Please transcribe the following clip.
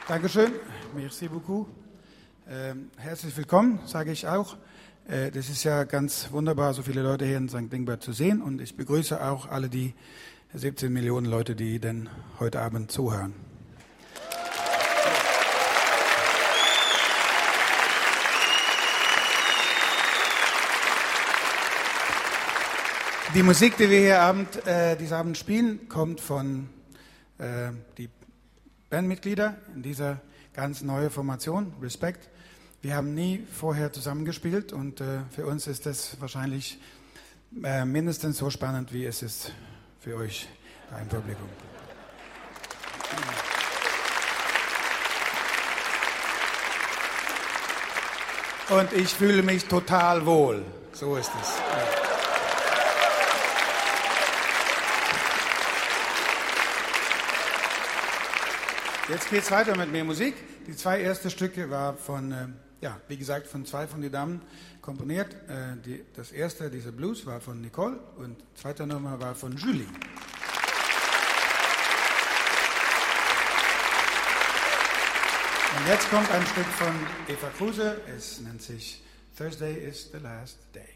Dankeschön, merci beaucoup. Herzlich willkommen, sage ich auch. Das ist ja ganz wunderbar, so viele Leute hier in St. Ingbert zu sehen. Und ich begrüße auch alle die 17 Millionen Leute, die denn heute Abend zuhören. Die Musik, die wir hier diesen Abend spielen, kommt von die Bandmitglieder in dieser ganz neuen Formation, Respect. Wir haben nie vorher zusammengespielt und für uns ist das wahrscheinlich mindestens so spannend, wie es ist für euch da im Publikum. Und ich fühle mich total wohl. So ist es. Jetzt geht es weiter mit mehr Musik. Die zwei ersten Stücke waren von, wie gesagt, von zwei von den Damen komponiert. Das erste, dieser Blues, war von Nicole und die zweite Nummer war von Julie. Und jetzt kommt ein Stück von Eva Kruse. Es nennt sich Thursday is the Last Day.